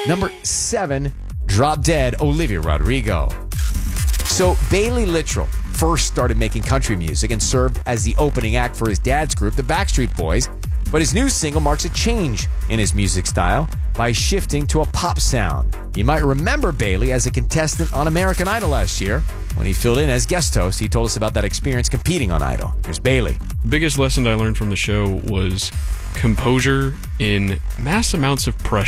Number 7, Drop Dead, Olivia Rodrigo. So Bailey Littrell first started making country music and served as the opening act for his dad's group, the Backstreet Boys. But his new single marks a change in his music style by shifting to a pop sound. You might remember Bailey as a contestant on American Idol last year. When he filled in as guest host, he told us about that experience competing on Idol. Here's Bailey. The biggest lesson I learned from the show was composure in mass amounts of pressure.